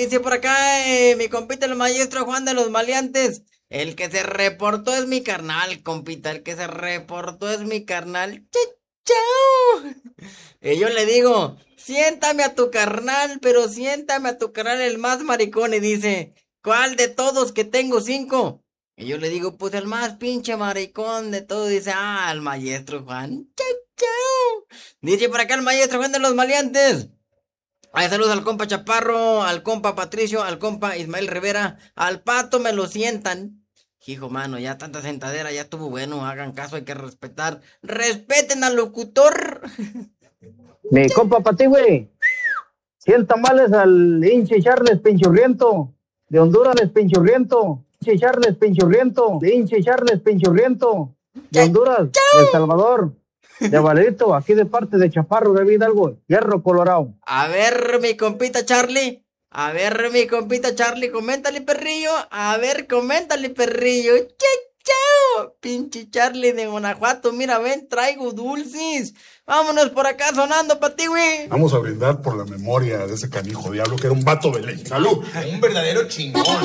Dice por acá mi compita el maestro Juan de los Maleantes. El que se reportó es mi carnal, compita. El que se reportó es mi carnal. Chao. Y yo le digo, siéntame a tu carnal, pero siéntame a tu carnal el más maricón. Y dice, ¿cuál de todos que tengo 5? Y yo le digo, pues el más pinche maricón de todos. Dice, el maestro Juan. Chao. Dice por acá el maestro Juan de los Maleantes. Ay, saludos al compa Chaparro, al compa Patricio, al compa Ismael Rivera, al Pato me lo sientan. Hijo, mano, ya tanta sentadera, ya estuvo bueno, hagan caso, hay que respetar. Respeten al locutor. Mi compa para ti, güey. 100 tamales al hinche Charles Pinchurriento. De Honduras, Pinchurriento. Hinche Charles Pinchurriento. De hinche Charles Pinchurriento. De Honduras, de El Salvador. De Valerito, aquí de parte de Chaparro, de Hidalgo, Hierro Colorado. A ver, mi compita Charlie. A ver, mi compita Charlie, coméntale, perrillo. A ver, coméntale, perrillo. Chao. Pinche Charlie de Guanajuato, mira, ven, traigo dulces. Vámonos por acá sonando pa' ti, güey. Vamos a brindar por la memoria de ese canijo diablo que era un vato de ley. ¡Salud! Un verdadero chingón.